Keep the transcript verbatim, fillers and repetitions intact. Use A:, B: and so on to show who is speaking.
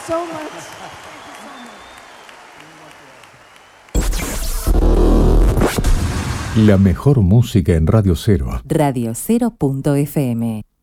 A: so much.
B: La mejor música en Radio Cero.
C: Radio Cero punto F M.